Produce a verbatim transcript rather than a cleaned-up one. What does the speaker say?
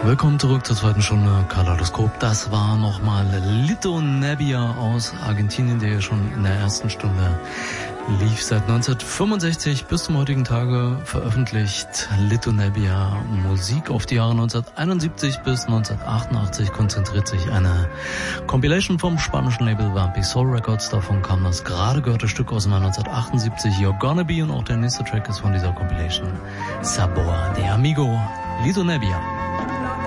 Willkommen zurück zur zweiten Stunde Kaleidoskop. Das war nochmal Lito Nebbia aus Argentinien, der ja schon in der ersten Stunde lief. Seit neunzehnhundertfünfundsechzig bis zum heutigen Tage veröffentlicht Lito Nebbia Musik. Auf die Jahre neunzehnhunderteinundsiebzig bis neunzehnhundertachtundachtzig konzentriert sich eine Compilation vom spanischen Label Vampy Soul Records. Davon kam das gerade gehörte Stück aus dem Jahr neunzehnhundertachtundsiebzig, You're Gonna Be, und auch der nächste Track ist von dieser Compilation Sabor de Amigo, Lito Nebbia.